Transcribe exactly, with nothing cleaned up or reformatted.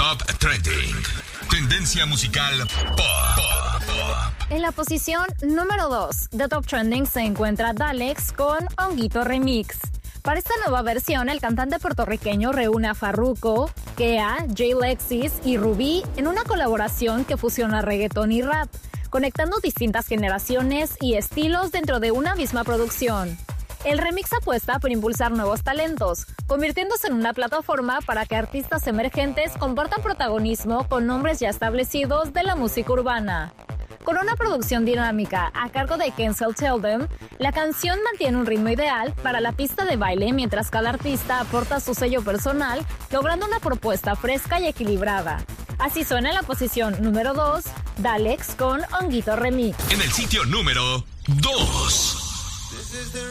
Top Trending. Tendencia musical pop. pop, pop. En la posición número dos de Top Trending se encuentra Dalex con Honguito Remix. Para esta nueva versión, el cantante puertorriqueño reúne a Farruko, Kea, Jay Lexis y Rubí en una colaboración que fusiona reggaetón y rap, conectando distintas generaciones y estilos dentro de una misma producción. El remix apuesta por impulsar nuevos talentos, convirtiéndose en una plataforma para que artistas emergentes compartan protagonismo con nombres ya establecidos de la música urbana. Con una producción dinámica a cargo de Kenzel Tell-Them, la canción mantiene un ritmo ideal para la pista de baile mientras cada artista aporta su sello personal, logrando una propuesta fresca y equilibrada. Así suena en la posición número dos, Dalex con Honguito Remix. En el sitio número dos. This is the